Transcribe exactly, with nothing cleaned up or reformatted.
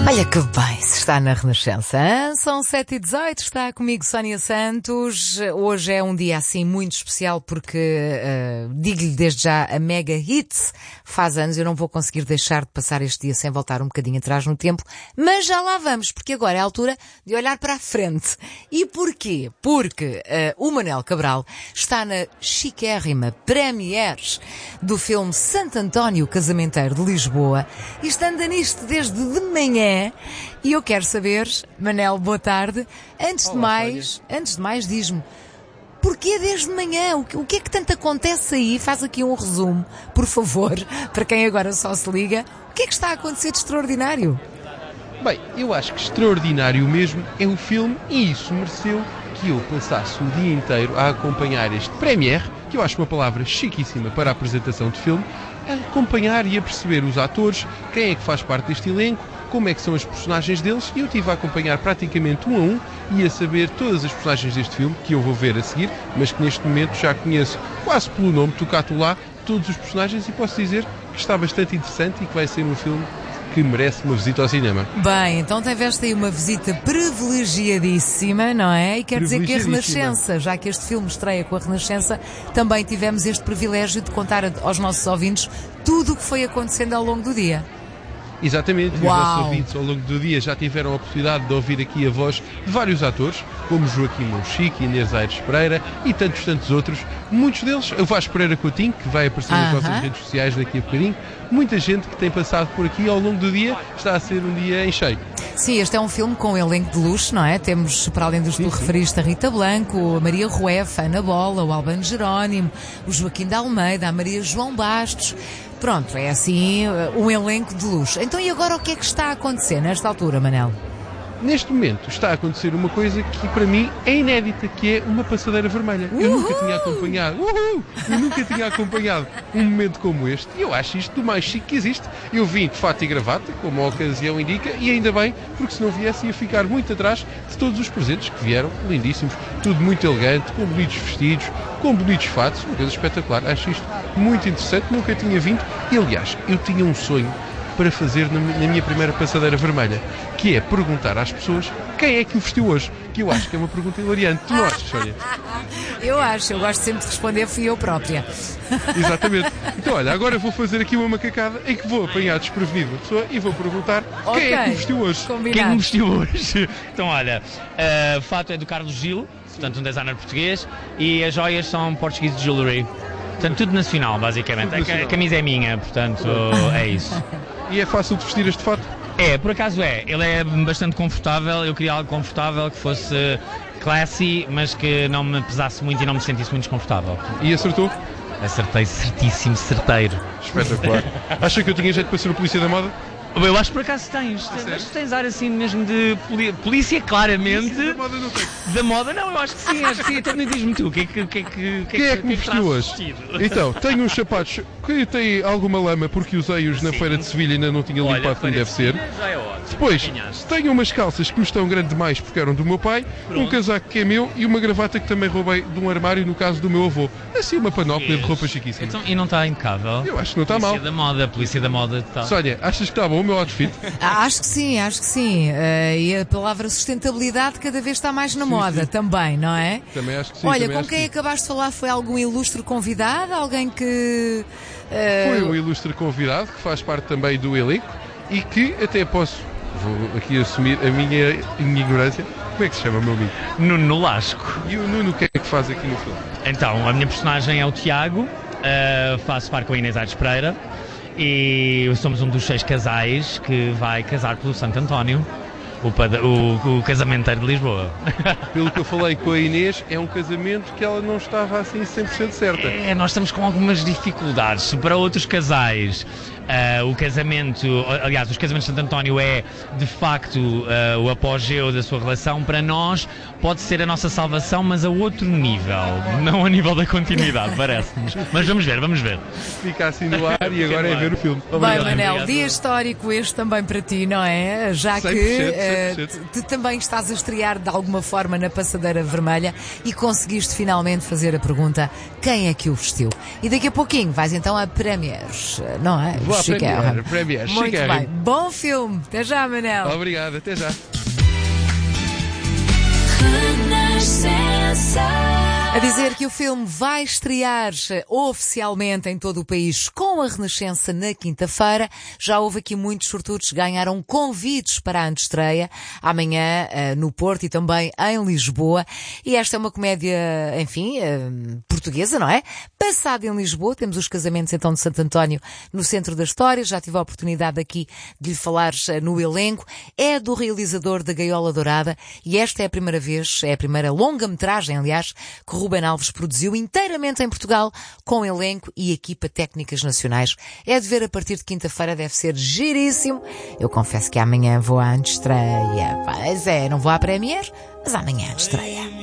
Olha que bem se está na Renascença, hein? São sete e dezoito, está comigo Sónia Santos. Hoje é um dia assim muito especial porque, uh, digo-lhe desde já, a Mega Hits faz anos. Eu não vou conseguir deixar de passar este dia sem voltar um bocadinho atrás no tempo, mas já lá vamos, porque agora é a altura de olhar para a frente. E porquê? Porque uh, o Manel Cabral está na chiquérrima premiere do filme Santo António Casamenteiro de Lisboa e está andando nisto desde de manhã. E eu quero saber, Manel, boa tarde. Antes Olá, de mais, Sónia. antes de mais, diz-me, porquê desde de manhã? O que, o que é que tanto acontece aí? Faz aqui um resumo, por favor, para quem agora só se liga. O que é que está a acontecer de extraordinário? Bem, eu acho que extraordinário mesmo é o filme e isso mereceu que eu passasse o dia inteiro a acompanhar este premiere, que eu acho uma palavra chiquíssima para a apresentação de filme, a acompanhar e a perceber os atores, quem é que faz parte deste elenco, como é que são as personagens deles, e eu estive a acompanhar praticamente um a um e a saber todas as personagens deste filme, que eu vou ver a seguir, mas que neste momento já conheço quase pelo nome, tocato lá, todos os personagens, e posso dizer que está bastante interessante e que vai ser um filme que merece uma visita ao cinema. Bem, então tiveste aí uma visita privilegiadíssima, não é? E quer dizer que a Renascença, já que este filme estreia com a Renascença, também tivemos este privilégio de contar aos nossos ouvintes tudo o que foi acontecendo ao longo do dia. Exatamente, e os Uau. nossos ouvintes ao longo do dia já tiveram a oportunidade de ouvir aqui a voz de vários atores, como Joaquim Monchique, Inês Aires Pereira e tantos, tantos outros. Muitos deles, o Vasco Pereira Coutinho, que vai aparecer nas uh-huh. nossas redes sociais daqui a bocadinho. Muita gente que tem passado por aqui ao longo do dia, está a ser um dia em cheio. Sim, este é um filme com um elenco de luxo, não é? Temos, para além dos que tu referiste, a Rita Blanco, a Maria Rueff, a Ana Bola, o Albano Jerónimo, o Joaquim de Almeida, a Maria João Bastos. Pronto, é assim um elenco de luxo. Então e agora o que é que está a acontecer nesta altura, Manel? Neste momento está a acontecer uma coisa que para mim é inédita, que é uma passadeira vermelha. Uhul! Eu nunca tinha acompanhado, uhul! Eu nunca tinha acompanhado um momento como este e eu acho isto do mais chique que existe. Eu vim de fato e gravata, como a ocasião indica, e ainda bem, porque se não viesse ia ficar muito atrás de todos os presentes que vieram, lindíssimos, tudo muito elegante, com bonitos vestidos, com bonitos fatos, uma coisa espetacular. Acho isto muito interessante, nunca tinha vindo e aliás, eu tinha um sonho para fazer na minha primeira passadeira vermelha, que é perguntar às pessoas quem é que o vestiu hoje, que eu acho que é uma pergunta hilariante. Tu não achas, Sónia? Eu acho, eu gosto sempre de responder, fui eu própria. Exatamente. Então olha, agora vou fazer aqui uma macacada em que vou apanhar desprevenido uma pessoa e vou perguntar okay. quem é que o vestiu hoje. Combinado. Quem me vestiu hoje? Então olha, uh, o fato é do Carlos Gil, portanto um designer português, e as joias são Portuguese Jewelry. Portanto, tudo nacional, basicamente. Tudo nacional. A camisa é minha, portanto, é isso. E é fácil de vestir este fato? É, por acaso é. Ele é bastante confortável. Eu queria algo confortável, que fosse classy, mas que não me pesasse muito e não me sentisse muito desconfortável. E acertou? Acertei certíssimo, certeiro. Espetacular. Acha que eu tinha jeito para ser o polícia da moda? Eu acho que por acaso tens, tens, sério? tens ar assim mesmo de poli- polícia, claramente. Da moda não tem. Da moda não, eu acho que sim, acho que sim. Então diz-me tu, o que é que, que, é que, Quem é que me vestiu hoje? Então, tenho uns sapatos que têm alguma lama porque usei-os na Sim. Feira de Sevilha e ainda não tinha Olha, limpado como deve ser. já é ótimo. Depois, Ganhaste. tenho umas calças que me estão grande demais porque eram do meu pai, Pronto. um casaco que é meu e uma gravata que também roubei de um armário, no caso do meu avô. Assim, uma panóplia de roupa chiquíssima. Então, e não está impecável? Eu acho que não está mal. Polícia da moda, polícia da moda. Tá. Sónia, achas que está bom o meu outfit? Ah, acho que sim, acho que sim. Uh, e a palavra sustentabilidade cada vez está mais na Sim, moda sim. também, não é? Também acho que sim. Olha, também com acho quem que sim. acabaste de falar foi algum ilustre convidado? Alguém que... Foi uh, um ilustre convidado que faz parte também do elenco e que até posso, vou aqui assumir a minha, a minha ignorância. Como é que se chama, meu amigo? Nuno Nolasco. E o Nuno o que é que faz aqui no filme? Então, a minha personagem é o Tiago, uh, faço par com a Inês Aires Pereira e somos um dos seis casais que vai casar pelo Santo António, o, pada- o, o casamenteiro de Lisboa. Pelo que eu falei com a Inês, é um casamento que ela não estava assim cem por cento certa. É, nós estamos com algumas dificuldades. Para outros casais, uh, o casamento, aliás, os casamentos de Santo António é, de facto, uh, o apogeu da sua relação. Para nós, pode ser a nossa salvação, mas a outro nível. Não a nível da continuidade, parece-nos. Mas vamos ver, vamos ver. Fica assim no ar e agora é ver o filme. Bem, Obrigado, Manel, obrigado. dia histórico este também para ti, não é? Já cem por que cento, Uh, tu, tu também estás a estrear de alguma forma na Passadeira Vermelha e conseguiste finalmente fazer a pergunta: quem é que o vestiu? E daqui a pouquinho vais então a Premiers, não é? Vou à Premiere, Premiere, muito chiquérrimo. bem, bom filme, até já, Manel. Obrigado, até já. A dizer que o filme vai estrear oficialmente em todo o país com a Renascença na quinta-feira. Já houve aqui muitos sortudos que ganharam convites para a antestreia amanhã no Porto e também em Lisboa. E esta é uma comédia, enfim, portuguesa, não é? Passada em Lisboa, temos os casamentos então de Santo António no centro da história. Já tive a oportunidade aqui de lhe falar no elenco. É do realizador da Gaiola Dourada e esta é a primeira vez, é a primeira longa-metragem, aliás, que Ruben Alves produziu inteiramente em Portugal, com elenco e equipa técnicas nacionais. É de ver a partir de quinta-feira, deve ser giríssimo. Eu confesso que amanhã vou à antestreia. Pois é, não vou à Premiere, mas amanhã à antestreia.